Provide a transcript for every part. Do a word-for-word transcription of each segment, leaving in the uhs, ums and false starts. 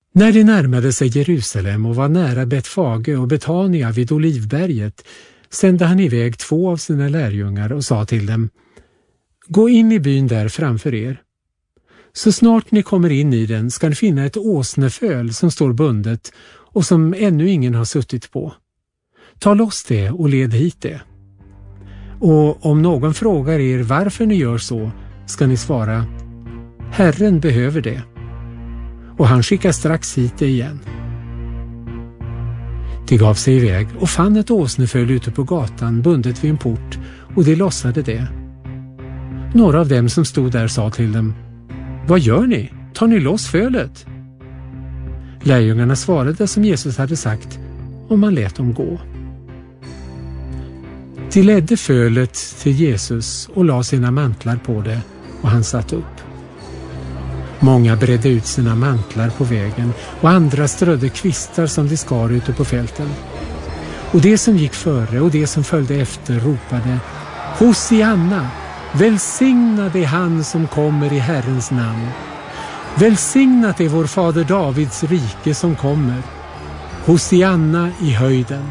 När de närmade sig Jerusalem och var nära Betfage och Betania vid Olivberget sände han iväg två av sina lärjungar och sa till dem: Gå in i byn där framför er. Så snart ni kommer in i den ska ni finna ett åsneföl som står bundet och som ännu ingen har suttit på. Ta loss det och led hit det. Och om någon frågar er varför ni gör så, ska ni svara: Herren behöver det. Och han skickar strax hit det igen. De gav sig iväg och fann ett åsneföl ute på gatan bundet vid en port, och de lossade det. Några av dem som stod där sa till dem: Vad gör ni? Tar ni loss fölet? Lärjungarna svarade som Jesus hade sagt, och man lät dem gå. De ledde fölet till Jesus och la sina mantlar på det, och han satt upp. Många bredde ut sina mantlar på vägen, och andra strödde kvistar som de skar ute på fälten. Och det som gick före och det som följde efter ropade: Hosianna, välsignad är han som kommer i Herrens namn. Välsignat är vår fader Davids rike som kommer. Hosianna i höjden.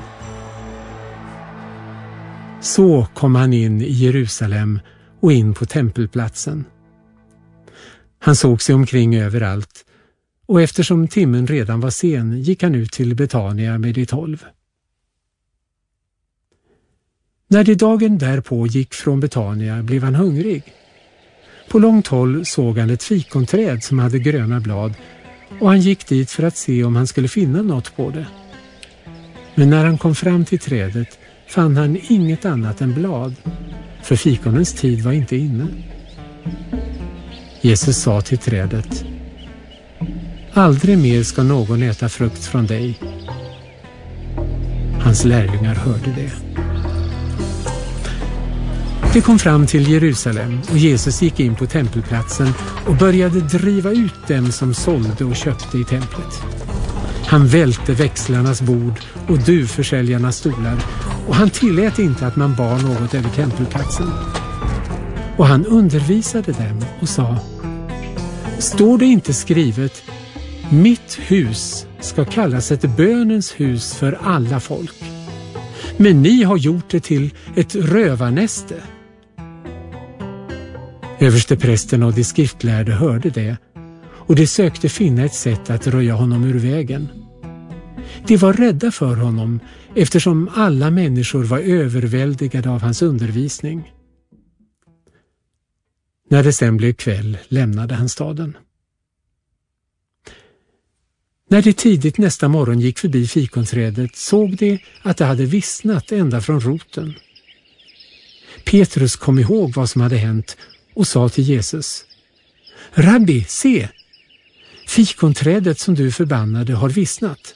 Så kom han in i Jerusalem och in på tempelplatsen. Han såg sig omkring överallt, och eftersom timmen redan var sen gick han ut till Betania med de tolv. När de dagen därpå gick från Betania blev han hungrig. På långt håll såg han ett fikonträd som hade gröna blad, och han gick dit för att se om han skulle finna något på det. Men när han kom fram till trädet fann han inget annat än blad, för fikonens tid var inte inne. Jesus sa till trädet: Aldrig mer ska någon äta frukt från dig. Hans lärjungar hörde det. De kom fram till Jerusalem, och Jesus gick in på tempelplatsen och började driva ut dem som sålde och köpte i templet. Han välte växlarnas bord och duvförsäljarnas stolar, och han tillät inte att man bar något över tempelplatsen. Och han undervisade dem och sa: Står det inte skrivet: Mitt hus ska kallas ett bönens hus för alla folk. Men ni har gjort det till ett rövarnäste. Översteprästen och de skriftlärde hörde det, och de sökte finna ett sätt att röja honom ur vägen. De var rädda för honom, eftersom alla människor var överväldigade av hans undervisning. När det sen blev kväll lämnade han staden. När de tidigt nästa morgon gick förbi fikonträdet såg de att det hade vissnat ända från roten. Petrus kom ihåg vad som hade hänt och sa till Jesus: Rabbi, se! Fikonträdet som du förbannade har vissnat.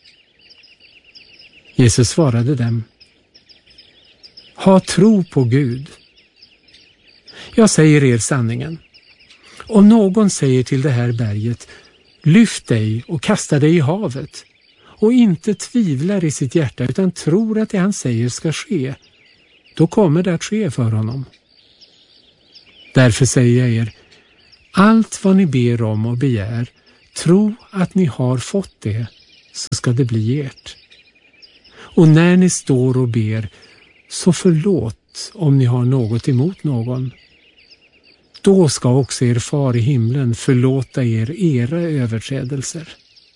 Jesus svarade dem: Ha tro på Gud. Jag säger er sanningen. Om någon säger till det här berget: Lyft dig och kasta dig i havet, och inte tvivlar i sitt hjärta utan tror att det han säger ska ske, då kommer det att ske för honom. Därför säger jag er, allt vad ni ber om och begär, tro att ni har fått det, så ska det bli ert. Och när ni står och ber, så förlåt om ni har något emot någon. Då ska också er far i himlen förlåta er era överträdelser.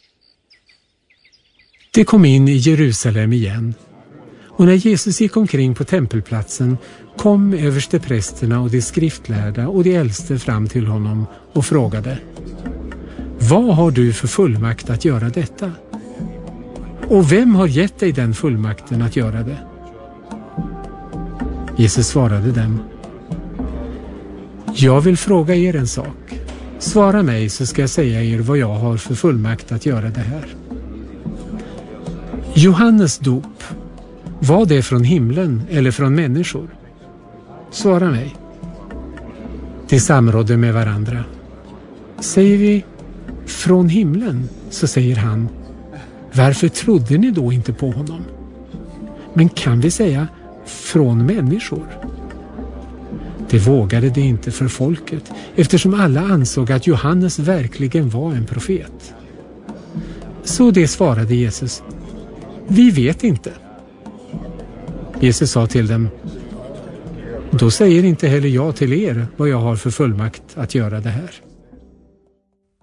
De kom in i Jerusalem igen, och när Jesus gick omkring på tempelplatsen kom översteprästerna och de skriftlärda och de äldste fram till honom och frågade: Vad har du för fullmakt att göra detta? Och vem har gett dig den fullmakten att göra det? Jesus svarade dem: Jag vill fråga er en sak. Svara mig, så ska jag säga er vad jag har för fullmakt att göra det här. Johannes dop, var det från himlen eller från människor? Svara mig. De samrådde med varandra. Säger vi från himlen, så säger han: Varför trodde ni då inte på honom? Men kan vi säga från människor? Det vågade det inte för folket, eftersom alla ansåg att Johannes verkligen var en profet. Så det svarade Jesus: vi vet inte. Jesus sa till dem: då säger inte heller jag till er vad jag har för fullmakt att göra det här.